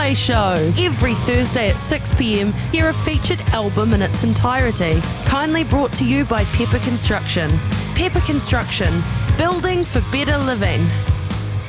Broadway show. Every Thursday at 6 p.m, hear a featured album in its entirety. Kindly brought to you by Pepper Construction. Pepper Construction, building for better living.